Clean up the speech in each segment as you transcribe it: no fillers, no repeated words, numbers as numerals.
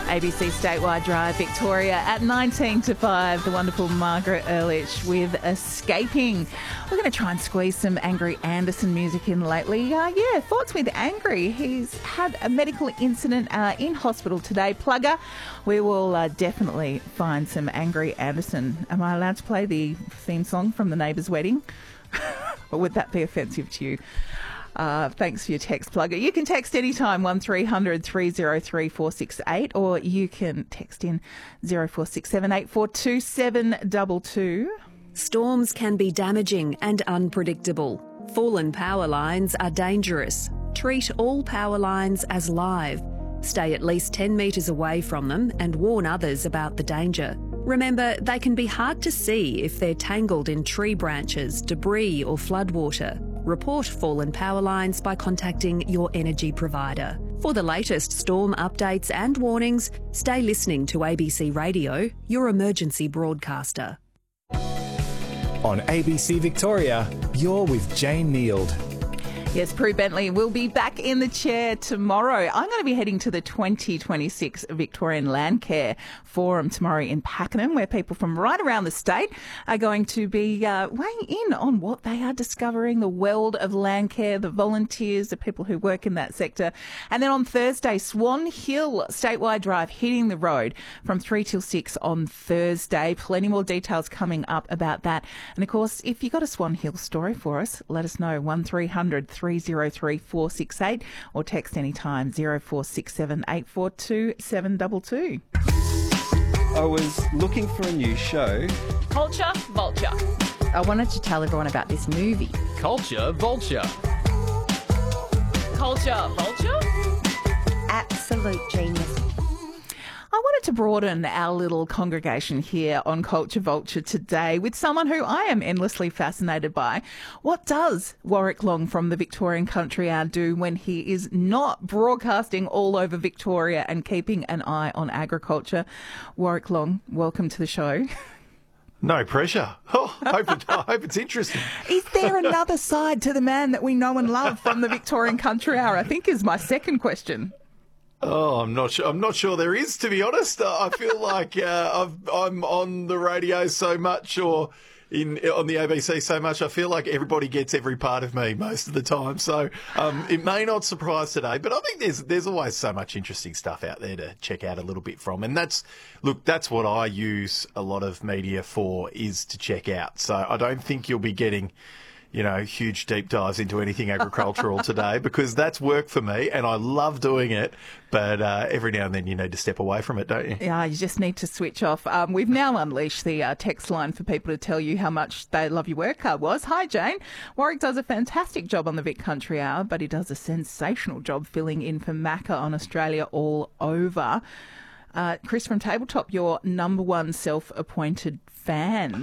ABC Statewide Drive, Victoria at 19 to 5. The wonderful Margaret Ehrlich with Escaping. We're going to try and squeeze some Angry Anderson music in lately. Thoughts with Angry. He's had a medical incident in hospital today. Plugger, we will definitely find some Angry Anderson. Am I allowed to play the theme song from The Neighbour's Wedding? Or would that be offensive to you? Thanks for your text, Plugger. You can text anytime, 1300 303 468, or you can text in 0467 842 722. Storms can be damaging and unpredictable. Fallen power lines are dangerous. Treat all power lines as live. Stay at least 10 metres away from them and warn others about the danger. Remember, they can be hard to see if they're tangled in tree branches, debris or floodwater. Report fallen power lines by contacting your energy provider. For the latest storm updates and warnings, stay listening to ABC Radio, your emergency broadcaster. On ABC Victoria, you're with Jane Neild. Yes, Prue Bentley will be back in the chair tomorrow. I'm going to be heading to the 2026 Victorian Landcare Forum tomorrow in Pakenham, where people from right around the state are going to be weighing in on what they are discovering, the world of landcare, the volunteers, the people who work in that sector. And then on Thursday, Swan Hill Statewide Drive hitting the road from 3 till 6 on Thursday. Plenty more details coming up about that. And of course, if you've got a Swan Hill story for us, let us know, 1300 303 468, or text anytime 0467 842 722. I was looking for a new show. Culture Vulture. I wanted to tell everyone about this movie. Culture Vulture. Culture Vulture? Absolute genius. I wanted to broaden our little congregation here on Culture Vulture today with someone who I am endlessly fascinated by. What does Warwick Long from the Victorian Country Hour do when he is not broadcasting all over Victoria and keeping an eye on agriculture? Warwick Long, welcome to the show. No pressure. Oh, I hope it's interesting. Is there another side to the man that we know and love from the Victorian Country Hour, I think is my second question. Oh, I'm not sure. I'm not sure there is, to be honest. I feel like I'm on the radio so much, or on the ABC so much. I feel like everybody gets every part of me most of the time. So it may not surprise today, but I think there's always so much interesting stuff out there to check out a little bit from. And that's what I use a lot of media for, is to check out. So I don't think you'll be getting, huge deep dives into anything agricultural today, because that's work for me and I love doing it. But every now and then you need to step away from it, don't you? Yeah, you just need to switch off. We've now unleashed the text line for people to tell you how much they love your work. Hi, Jane. Warwick does a fantastic job on the Vic Country Hour, but he does a sensational job filling in for Macca on Australia All Over. Chris from Tabletop, your number one self-appointed fan.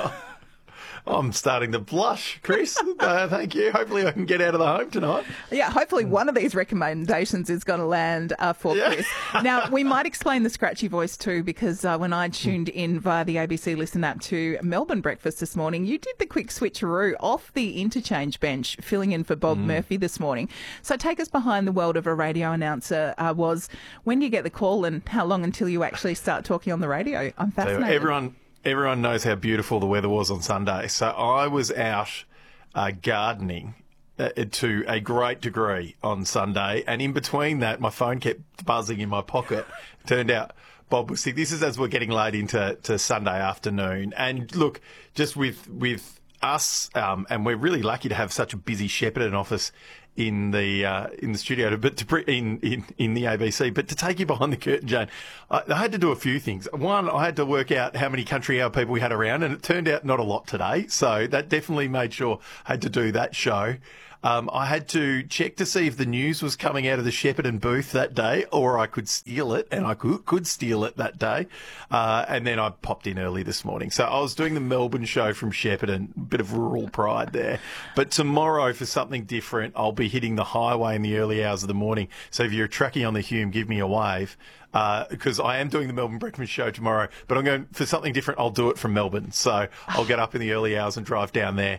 I'm starting to blush, Chris. Thank you. Hopefully I can get out of the home tonight. Yeah, hopefully one of these recommendations is going to land for Chris. Now, we might explain the scratchy voice too, because when I tuned in via the ABC Listen app to Melbourne Breakfast this morning, you did the quick switcheroo off the interchange bench, filling in for Bob Murphy this morning. So take us behind the world of a radio announcer. When do you get the call and how long until you actually start talking on the radio? I'm fascinated. So everyone knows how beautiful the weather was on Sunday. So I was out gardening to a great degree on Sunday. And in between that, my phone kept buzzing in my pocket. Turned out Bob was sick. This is as we're getting late into Sunday afternoon. And look, just with us, and we're really lucky to have such a busy Shepparton office in the studio, in the ABC. But to take you behind the curtain, Jane, I had to do a few things. One, I had to work out how many Country Hour people we had around, and it turned out not a lot today. So that definitely made sure I had to do that show. I had to check to see if the news was coming out of the Shepparton booth that day, or I could steal it, and I could steal it that day. And then I popped in early this morning. So I was doing the Melbourne show from Shepparton, bit of rural pride there. But tomorrow, for something different, I'll be hitting the highway in the early hours of the morning. So if you're tracking on the Hume, give me a wave. Because I am doing the Melbourne Breakfast Show tomorrow, but I'm going for something different. I'll do it from Melbourne. So I'll get up in the early hours and drive down there.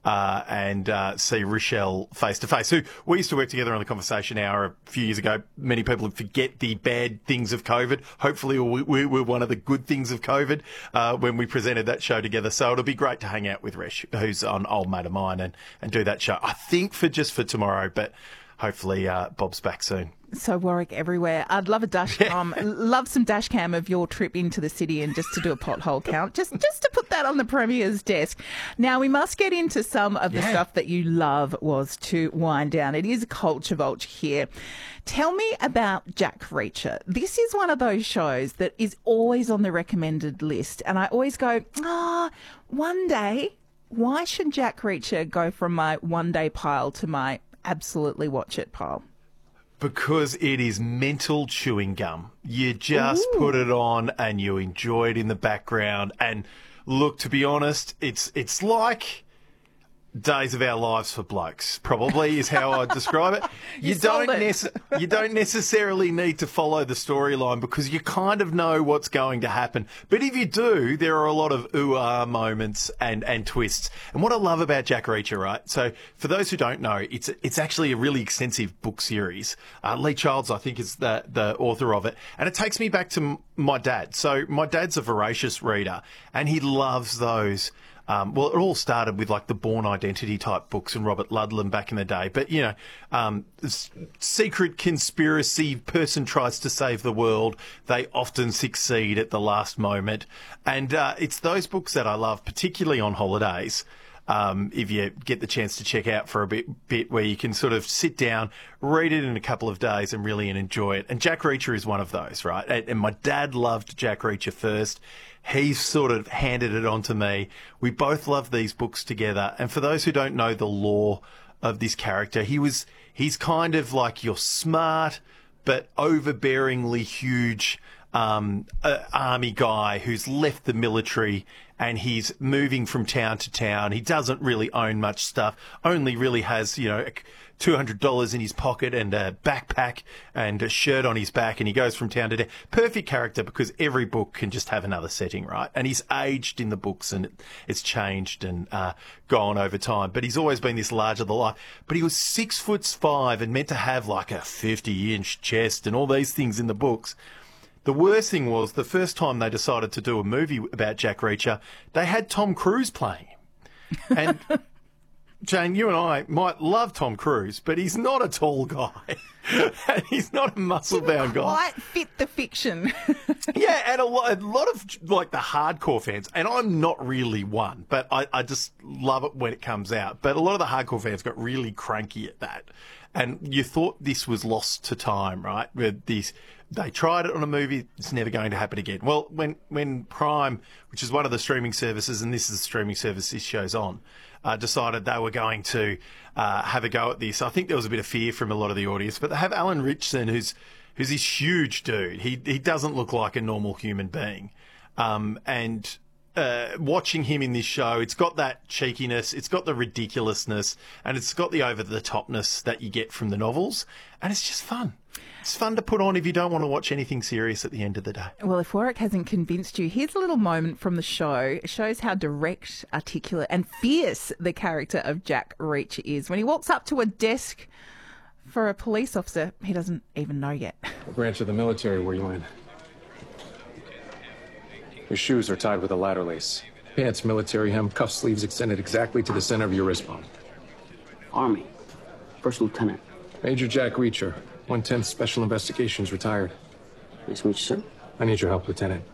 and see Rochelle face to face, who we used to work together on the Conversation Hour a few years ago. Many people forget the bad things of COVID. Hopefully we were one of the good things of COVID when we presented that show together. So it'll be great to hang out with Resh, who's an old mate of mine, and do that show. I think for tomorrow, but hopefully Bob's back soon. So Warwick everywhere. I'd love a dash cam. Love some dash cam of your trip into the city and just to do a pothole count. Just to put that on the Premier's desk. Now we must get into some of the stuff that you love was to wind down. It is a culture vulture here. Tell me about Jack Reacher. This is one of those shows that is always on the recommended list. And I always go, one day, why should Jack Reacher go from my one day pile to my absolutely watch it pile? Because it is mental chewing gum. You just put it on and you enjoy it in the background. And look, to be honest, it's like Days of Our Lives for blokes, probably is how I'd describe it. You don't necessarily need to follow the storyline because you kind of know what's going to happen. But if you do, there are a lot of ooh-ah moments and twists. And what I love about Jack Reacher, right? So for those who don't know, it's actually a really extensive book series. Lee Childs, I think, is the author of it. And it takes me back to my dad. So my dad's a voracious reader and he loves those. Well, it all started with like the Bourne Identity type books and Robert Ludlum back in the day. But, you know, secret conspiracy, person tries to save the world. They often succeed at the last moment. And it's those books that I love, particularly on holidays. If you get the chance to check out for a bit where you can sort of sit down, read it in a couple of days and really enjoy it. And Jack Reacher is one of those, right? And my dad loved Jack Reacher first. He sort of handed it on to me. We both love these books together. And for those who don't know the lore of this character, he's kind of like your smart but overbearingly huge army guy who's left the military and he's moving from town to town. He doesn't really own much stuff, only really has, you know, $200 in his pocket and a backpack and a shirt on his back, and he goes from town to town. Perfect character because every book can just have another setting, right? And he's aged in the books and it's changed and gone over time. But he's always been this larger than life. But he was 6'5" and meant to have like a 50-inch chest and all these things in the books. The worst thing was the first time they decided to do a movie about Jack Reacher, they had Tom Cruise playing him. And Jane, you and I might love Tom Cruise, but he's not a tall guy. And he's not a muscle-bound guy. Quite fit the fiction. Yeah, and a lot of like the hardcore fans, and I'm not really one, but I just love it when it comes out. But a lot of the hardcore fans got really cranky at that. And you thought this was lost to time, right? They tried it on a movie, it's never going to happen again. Well, when Prime, which is one of the streaming services, and this is the streaming service this show's on, decided they were going to have a go at this, I think there was a bit of fear from a lot of the audience. But they have Alan Ritchson, who's this huge dude. He doesn't look like a normal human being. And watching him in this show, it's got that cheekiness, it's got the ridiculousness, and it's got the over-the-topness that you get from the novels. And it's just fun. It's fun to put on if you don't want to watch anything serious at the end of the day. Well, if Warwick hasn't convinced you, here's a little moment from the show. It shows how direct, articulate and fierce the character of Jack Reacher is. When he walks up to a desk for a police officer he doesn't even know yet. What branch of the military were you in? Your shoes are tied with a ladder lace. Pants, military hem, cuff sleeves extended exactly to the center of your wrist bone. Army. First lieutenant. Major Jack Reacher, 110th Special Investigations, retired. Nice to meet you, sir. I need your help, Lieutenant.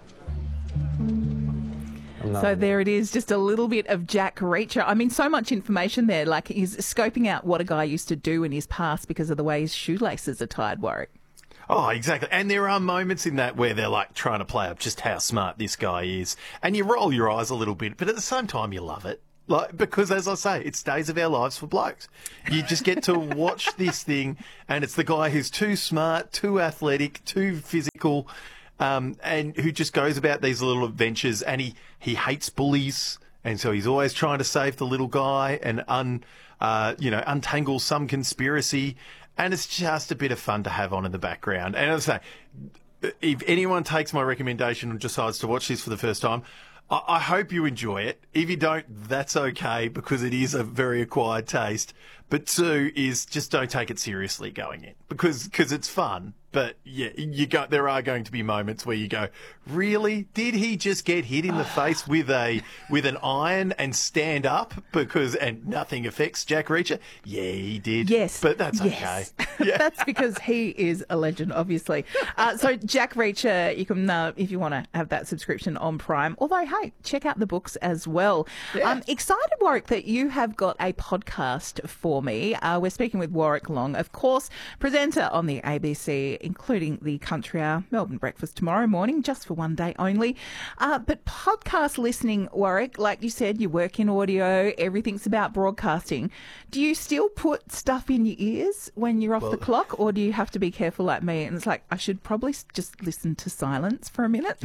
So there it is, just a little bit of Jack Reacher. I mean, so much information there. Like, he's scoping out what a guy used to do in his past because of the way his shoelaces are tied, Warwick. Oh, exactly. And there are moments in that where they're like trying to play up just how smart this guy is. And you roll your eyes a little bit, but at the same time you love it. Like, because, as I say, it's Days of Our Lives for blokes. You just get to watch this thing, and it's the guy who's too smart, too athletic, too physical, and who just goes about these little adventures, and he hates bullies, and so he's always trying to save the little guy and untangle some conspiracy, and it's just a bit of fun to have on in the background. And as I say, if anyone takes my recommendation and decides to watch this for the first time, I hope you enjoy it. If you don't, that's okay, because it is a very acquired taste. But 2 is just don't take it seriously going in, because it's fun. But yeah, there are going to be moments where you go, really? Did he just get hit in the face with an iron and stand up and nothing affects Jack Reacher? Yeah, he did. Yes. But that's yes. okay. Yeah. That's because he is a legend, obviously. So Jack Reacher, you can, if you want to have that subscription on Prime, although, hey, check out the books as well. Yeah. Excited, Warwick, that you have got a podcast for me. We're speaking with Warwick Long, of course, presenter on the ABC, including the Country Hour, Melbourne Breakfast tomorrow morning, just for one day only. But podcast listening, Warwick, like you said, you work in audio, everything's about broadcasting. Do you still put stuff in your ears when you're off the clock, or do you have to be careful like me? And it's like, I should probably just listen to silence for a minute.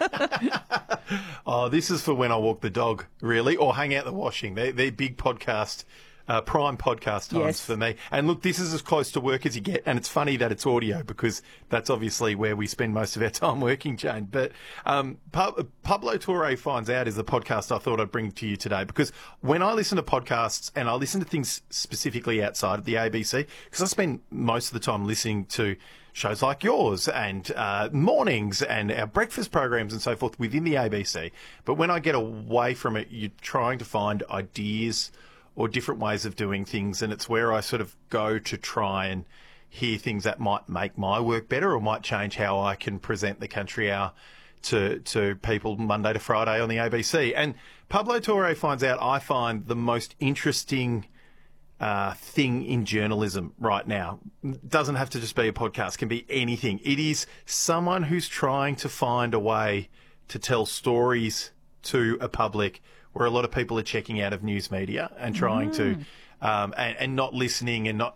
Oh, this is for when I walk the dog, really, or hang out the washing. They're big podcast. Prime podcast times for me. And look, this is as close to work as you get. And it's funny that it's audio, because that's obviously where we spend most of our time working, Jane. But Pablo Torre Finds Out is the podcast I thought I'd bring to you today, because when I listen to podcasts, and I listen to things specifically outside of the ABC, because I spend most of the time listening to shows like yours and mornings and our breakfast programs and so forth within the ABC. But when I get away from it, you're trying to find ideas or different ways of doing things, and it's where I sort of go to try and hear things that might make my work better or might change how I can present the Country Hour to people Monday to Friday on the ABC. And Pablo Torre Finds Out, I find, the most interesting thing in journalism right now. Doesn't have to just be a podcast, can be anything. It is someone who's trying to find a way to tell stories to a public where a lot of people are checking out of news media and trying to, and not listening and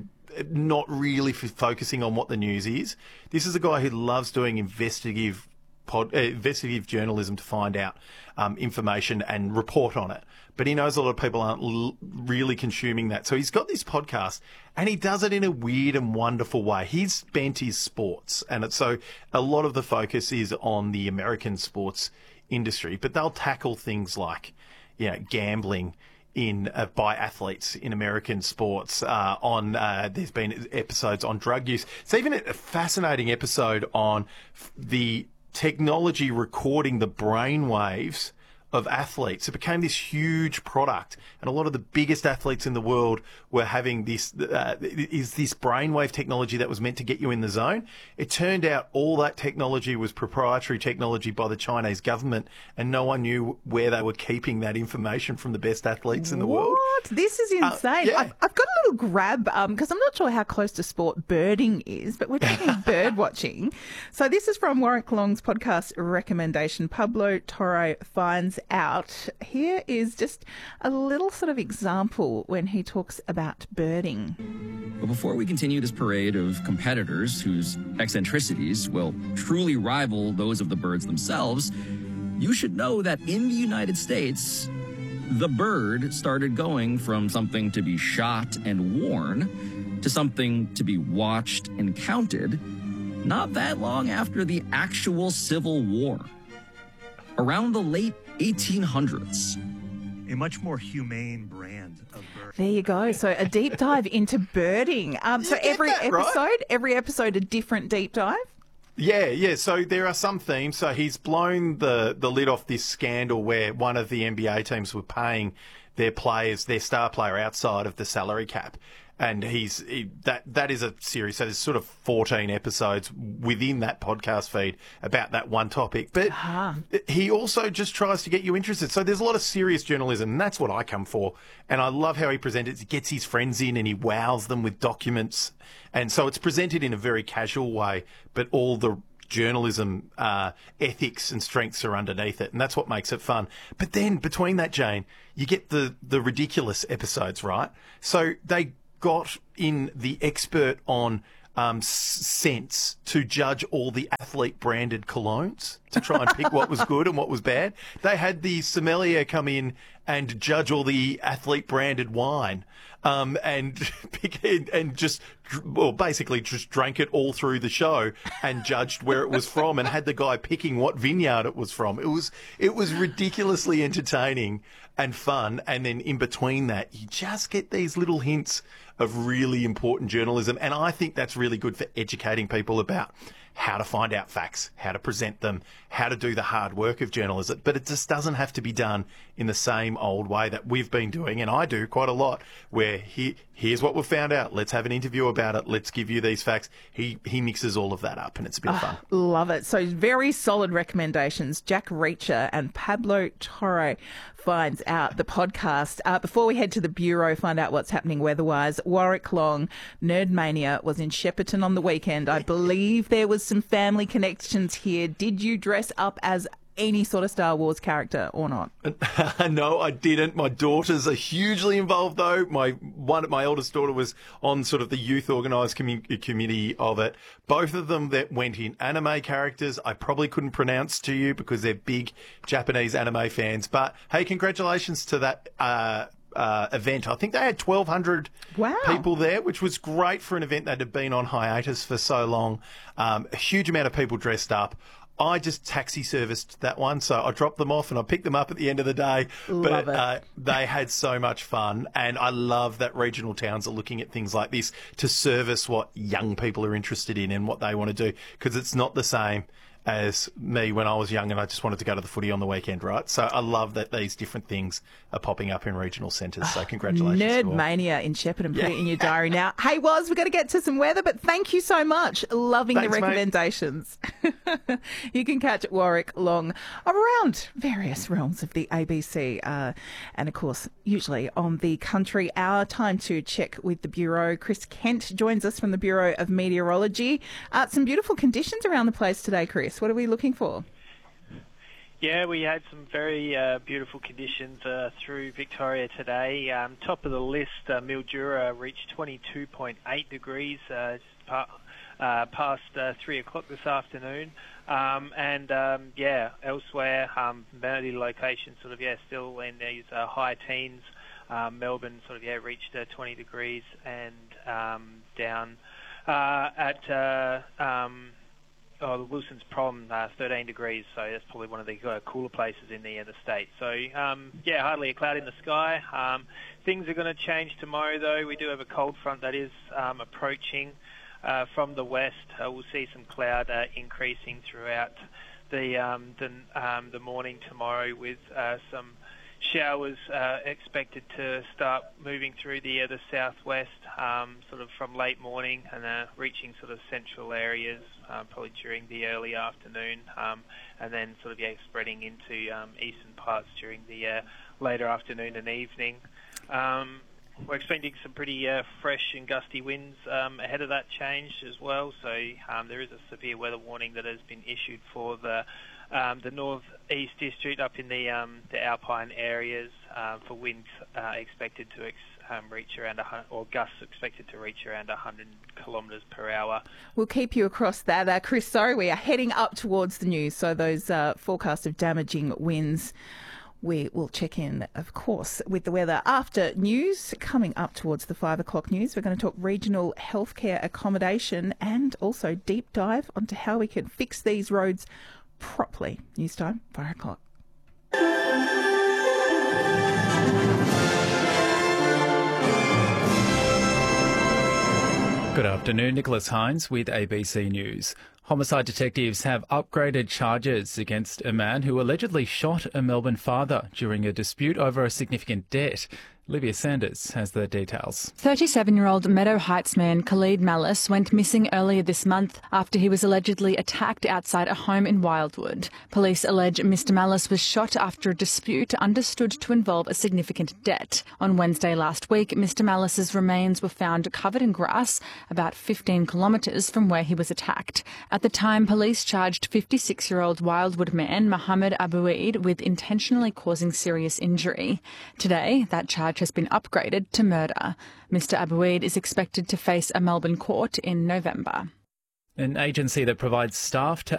not really focusing on what the news is. This is a guy who loves doing investigative journalism to find out information and report on it. But he knows a lot of people aren't really consuming that. So he's got this podcast, and he does it in a weird and wonderful way. His bent is sports, and so a lot of the focus is on the American sports industry, but they'll tackle things like, gambling by athletes in American sports. There's been episodes on drug use. It's even a fascinating episode on the technology recording the brain waves of athletes. It became this huge product, and a lot of the biggest athletes in the world were having this brainwave technology that was meant to get you in the zone. It turned out all that technology was proprietary technology by the Chinese government, and no one knew where they were keeping that information from the best athletes in the world. What? This is insane. Yeah. I've got a little grab, because I'm not sure how close to sport birding is, but we're talking bird watching. So this is from Warwick Long's podcast recommendation, Pablo Torre Finds Out. Here is just a little sort of example when he talks about birding. But before we continue this parade of competitors whose eccentricities will truly rival those of the birds themselves, you should know that in the United States, the bird started going from something to be shot and worn to something to be watched and counted not that long after the actual Civil War. Around the late 1800s. A much more humane brand of bird. There you go. So a deep dive into birding. So every episode a different deep dive? Yeah. So there are some themes. So he's blown the lid off this scandal where one of the NBA teams were paying their star player outside of the salary cap. And that is a series. So there's sort of 14 episodes within that podcast feed about that one topic. But he also just tries to get you interested. So there's a lot of serious journalism, and that's what I come for. And I love how he presents it. He gets his friends in and he wows them with documents. And so it's presented in a very casual way, but all the journalism ethics and strengths are underneath it. And that's what makes it fun. But then between that, Jane, you get the ridiculous episodes, right? So they got in the expert on scents to judge all the athlete-branded colognes to try and pick what was good and what was bad. They had the sommelier come in and judge all the athlete-branded wine. and just, well, basically just drank it all through the show and judged where it was from and had the guy picking what vineyard it was from. It was ridiculously entertaining and fun. And then in between that, you just get these little hints of really important journalism. And I think that's really good for educating people about how to find out facts, how to present them, how to do the hard work of journalism. But it just doesn't have to be done in the same old way that we've been doing, and I do quite a lot, where here's what we've found out. Let's have an interview about it. Let's give you these facts. He mixes all of that up, and it's a bit of fun. Love it. So very solid recommendations. Jack Reacher and Pablo Torre finds out the podcast. Before we head to the Bureau, find out what's happening weather-wise. Warwick Long, Nerd Mania, was in Shepparton on the weekend. I believe there was some family connections here. Did you dress up as any sort of Star Wars character or not? No, I didn't. My daughters are hugely involved, though. My eldest daughter was on sort of the youth organised committee of it. Both of them that went in anime characters. I probably couldn't pronounce to you because they're big Japanese anime fans. But hey, congratulations to that event. I think they had 1,200 people there, which was great for an event that had been on hiatus for so long. A huge amount of people dressed up. I just taxi serviced that one, so I dropped them off and I picked them up at the end of the day. But they had so much fun, and I love that regional towns are looking at things like this to service what young people are interested in and what they want to do, because it's not the same as me when I was young and I just wanted to go to the footy on the weekend, right? So I love that these different things are popping up in regional centres. So congratulations. Nerd Mania in Shepparton. Put it in your diary now. Hey, Woz, we've got to get to some weather, but thank you so much. Loving the recommendations. You can catch Warwick Long around various realms of the ABC. And, of course, usually on the Country Hour. Time to check with the Bureau. Chris Kent joins us from the Bureau of Meteorology. Some beautiful conditions around the place today, Chris. What are we looking for? Yeah, we had some very beautiful conditions through Victoria today. Top of the list, Mildura reached 22.8 degrees just past 3 o'clock this afternoon. Elsewhere, many locations still in these high teens. Melbourne reached 20 degrees, and down at the Wilson's Prom, 13 degrees, so that's probably one of the cooler places in the state. So, hardly a cloud in the sky. Things are going to change tomorrow, though. We do have a cold front that is approaching from the west. We'll see some cloud increasing throughout the morning tomorrow, with some showers expected to start moving through the southwest sort of from late morning and reaching sort of central areas probably during the early afternoon, and then spreading into eastern parts during the later afternoon and evening. We're expecting some pretty fresh and gusty winds ahead of that change as well, so there is a severe weather warning that has been issued for the northeast district up in the alpine areas for winds expected to reach around gusts expected to reach around 100 kilometres per hour. We'll keep you across that. Chris, sorry, we are heading up towards the news, so those forecasts of damaging winds. We will check in, of course, with the weather after news. Coming up towards the 5 o'clock news, we're going to talk regional healthcare accommodation and also deep dive onto how we can fix these roads properly. News time, 5 o'clock. Good afternoon, Nicholas Hines with ABC News. Homicide detectives have upgraded charges against a man who allegedly shot a Melbourne father during a dispute over a significant debt. Olivia Sanders has the details. 37-year-old Meadow Heights man Khalid Malice went missing earlier this month after he was allegedly attacked outside a home in Wildwood. Police allege Mr Malice was shot after a dispute understood to involve a significant debt. On Wednesday last week, Mr Malice's remains were found covered in grass about 15 kilometres from where he was attacked. At the time, police charged 56-year-old Wildwood man Mohammed Abouid with intentionally causing serious injury. Today, that charge has been upgraded to murder. Mr Abouid is expected to face a Melbourne court in November. An agency that provides staff to